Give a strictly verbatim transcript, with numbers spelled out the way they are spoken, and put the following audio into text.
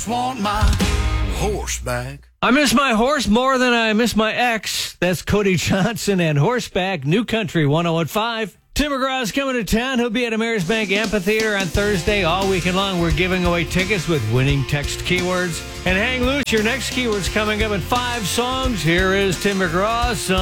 just want my horse back. I miss my horse more than I miss my ex. That's Cody Johnson and Horseback, New Country one oh one five. Tim McGraw's coming to town. He'll be at Amerisbank Amphitheater on Thursday all weekend long. We're giving away tickets with winning text keywords. And hang loose, your next keyword's coming up in five songs. Here is Tim McGraw.